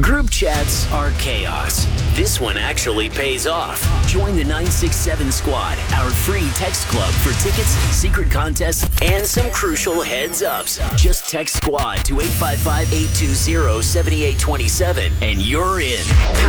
Group chats are chaos. This one actually pays off. Join the 967 Squad, our free text club for tickets, secret contests, and some crucial heads ups. Just text Squad to 855-820-7827 and you're in.